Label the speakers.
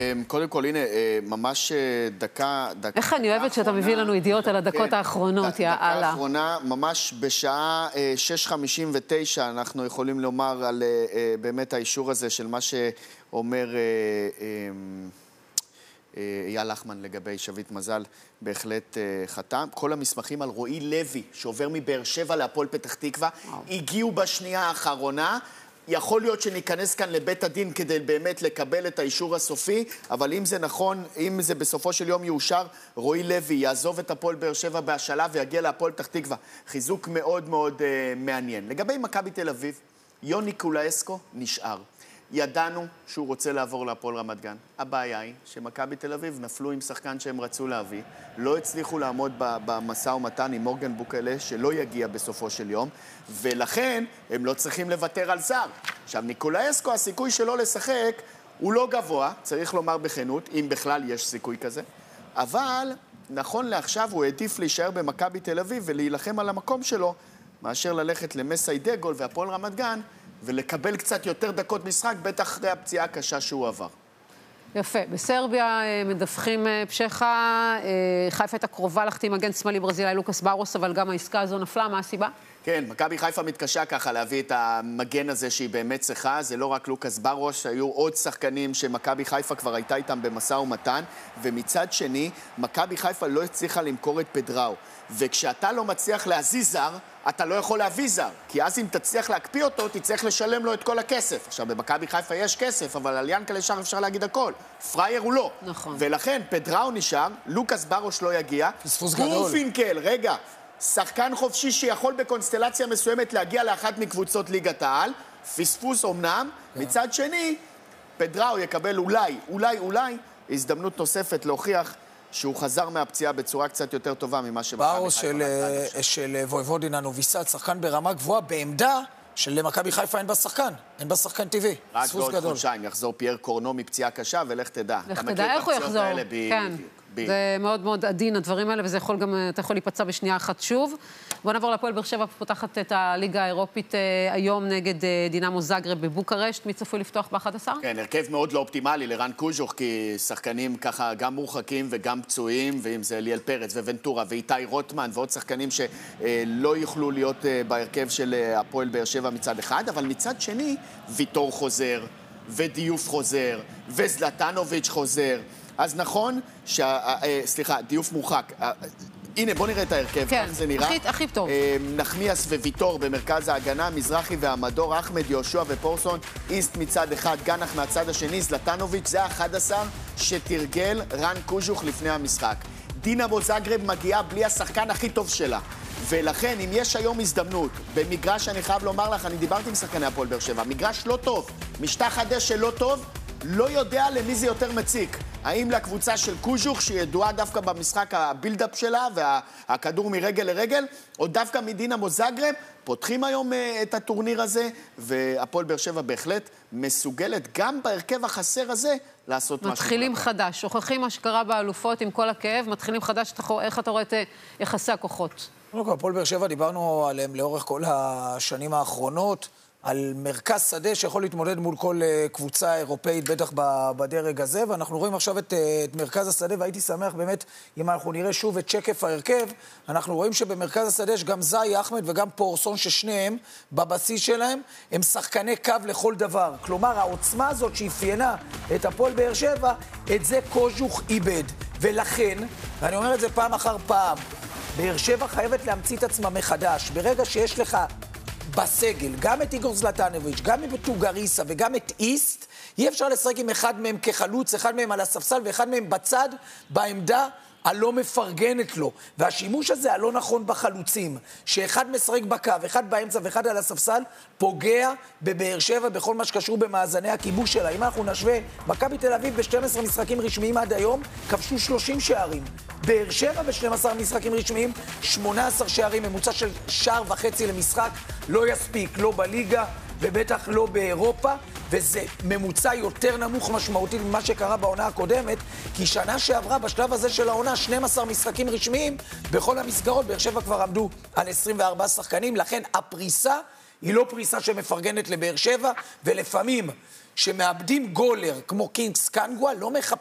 Speaker 1: קודם כל, הנה, ממש דקה...
Speaker 2: איך אני אוהבת שאתה מביא לנו ידיעות על הדקות האחרונות, יא אללה.
Speaker 1: דקה האחרונה, ממש בשעה 6:59, אנחנו יכולים לומר על באמת האישור הזה של מה שאומר אייל לחמן לגבי שביט מזל, בהחלט חתם. כל המסמכים על רועי לוי, שעובר מבאר שבע להפועל פתח תקווה, הגיעו בשנייה האחרונה. יכול להיות שניכנס כאן לבית הדין כדי באמת לקבל את האישור הסופי, אבל אם זה נכון, אם זה בסופו של יום יאושר, רועי לוי יעזוב את הפועל באר שבע בהשאלה ויגיע להפועל פתח תקווה. חיזוק מאוד מאוד מעניין. לגבי מכבי תל אביב, יוני קולאסקו נשאר. ידענו שהוא רוצה לעבור להפועל רמת גן. הבעיה היא שמכבי תל אביב נפלו עם שחקן שהם רצו להביא, לא הצליחו לעמוד במשא ומתן עם מורגן בוקלה, שלא יגיע בסופו של יום, ולכן הם לא צריכים לוותר על זר. עכשיו, ניקולאסקו, הסיכוי שלו לשחק הוא לא גבוה, צריך לומר בכנות, אם בכלל יש סיכוי כזה, אבל נכון לעכשיו הוא העדיף להישאר במכבי תל אביב ולהילחם על המקום שלו, מאשר ללכת למסיידגול והפועל רמת גן, ולקבל קצת יותר דקות משחק, בטח אחרי הפציעה הקשה שהוא עבר.
Speaker 2: יפה. בסרביה מדווחים פשחה, חיפה הייתה קרובה להחתים מגן שמאלי ברזילאי לוקאס ברוס, אבל גם העסקה הזו נפלה, מה הסיבה?
Speaker 1: כן, מכבי חיפה מתקשה ככה להביא את המגן הזה שהיא באמת צריכה, זה לא רק לוקאס ברוס, היו עוד שחקנים שמכבי חיפה כבר הייתה איתם במשא ומתן, ומצד שני, מכבי חיפה לא הצליחה למכור את פדראו, וכשאתה לא מצליח להזיז זר, אתה לא יכול להביא זר, כי אז אם תצליח להקפיא אותו, תצטרך לשלם לו את כל הכסף. עכשיו, במכבי חיפה יש כסף, אבל על ינקלה שחר אפשר להגיד הכל. פרייר הוא לא.
Speaker 2: נכון.
Speaker 1: ולכן, פדראו נשאר, לוקאס ברוס לא יגיע.
Speaker 3: פספוס גדול.
Speaker 1: גורפינקל, רגע, שחקן חופשי שיכול בקונסטלציה מסוימת להגיע לאחת מקבוצות ליגת העל, פספוס אומנם, מצד שני, פדראו יקבל אולי הזדמנות נוספת להוכיח שהוא חזר מהפציעה בצורה קצת יותר טובה ממה שמכבי
Speaker 3: ברוס של וויבודינה נוביסט, שחקן ברמה גבוהה, בעמדה שלמכבי חיפה אין בה שחקן, אין בה שחקן טבעי.
Speaker 1: רק בעוד חודשיים יחזור פייר קורנו מפציעה קשה, ולך תדע.
Speaker 2: לך תדע איך הוא יחזור. כן. זה מאוד מאוד עדין, הדברים האלה, וזה יכול גם, אתה יכול להיפצע בשנייה אחת שוב. בוא נעבור לפועל באר שבע, פותחת את הליגה האירופית היום נגד דינמו זאגרב בבוקרשט. מי צפוי לפתוח ב-11?
Speaker 1: כן, הרכב מאוד לא אופטימלי לרן קוז'וך, כי שחקנים ככה גם מורחקים וגם פצועים, ואם זה אליאל פרץ וונטורה ואיתי רוטמן ועוד שחקנים שלא יוכלו להיות בהרכב של הפועל באר שבע מצד אחד, אבל מצד שני, ויטור חוזר, ודיוף חוזר, וזלטנוביץ' חוזר. אז נכון, דיוף מורחק. הנה, בוא נראה את ההרכב,
Speaker 2: כן,
Speaker 1: איך זה נראה.
Speaker 2: הכי טוב.
Speaker 1: נחמיאס וויטור במרכז ההגנה, מזרחי והמדור, אחמד, יהושע ופורסון, איסט מצד אחד, גנח מהצד השני, זלטנוביץ', זה ה-11 שתרגל רן קוז'וך לפני המשחק. דינמו זאגרב מגיעה בלי השחקן הכי טוב שלה. ולכן, אם יש היום הזדמנות, במגרש אני חייב לומר לך, אני דיברתי עם שחקני הפועל באר שבע, מגרש לא טוב, משטח הדשא לא טוב, לא יודע למי זה יותר מציק. האם לקבוצה של קוז'וך, שידועה דווקא במשחק הבילדאפ שלה, והכדור מרגל לרגל, או דווקא מדינמו זאגרב, פותחים היום את הטורניר הזה, והפועל באר שבע בהחלט מסוגלת גם בהרכב החסר הזה לעשות משהו.
Speaker 2: מתחילים חדש, שוכחים מה שקרה באלופות עם כל הכאב, מתחילים חדש, איך אתה רואה את יחסי הכוחות?
Speaker 3: הפועל באר שבע דיברנו עליהם לאורך כל השנים האחרונות, על מרכז שדה שיכול להתמודד מול כל קבוצה אירופאית, בטח בדרג הזה, ואנחנו רואים עכשיו את מרכז השדה, והייתי שמח באמת, אם אנחנו נראה שוב את שקף ההרכב, אנחנו רואים שבמרכז השדה יש גם זאי, אחמד וגם פורסון, ששניהם, בבסיס שלהם, הם שחקני קו לכל דבר. כלומר, העוצמה הזאת שאפיינה את הפועל באר שבע, את זה קוז'וך איבד. ולכן, ואני אומר את זה פעם אחר פעם, באר שבע חייבת להמציא את עצמה מחדש. ברגע שיש לך בסגל, גם את איגור זלטנוביץ', גם את טוגריסה וגם את איסט, אי אפשר לשחק עם אחד מהם כחלוץ, אחד מהם על הספסל ואחד מהם בצד, בעמדה הלא מפרגנת לו. והשימוש הזה הלא נכון בחלוצים, שאחד משחק בקו, אחד באמצע ואחד על הספסל, פוגע בבאר שבע בכל מה שקשור במאזני הכיבוש שלה. אם אנחנו נשווה, מכבי תל אביב ב-12 משחקים רשמיים עד היום, כבשו 30 שערים. באר שבע ב-12 משחקים רשמיים, 18 שערים, ממוצע של שער וחצי למשחק, לא יספיק, לא בליגה ובטח לא באירופה, וזה ממוצע יותר נמוך משמעותית ממה שקרה בעונה הקודמת, כי שנה שעברה בשלב הזה של העונה 12 משחקים רשמיים, בכל המסגרות באר שבע כבר עמדו על 24 שחקנים, לכן הפריסה היא לא פריסה שמפרגנת לבאר שבע, ולפעמים שמאבדים גולר כמו קינגס קנגווה, לא מחפשים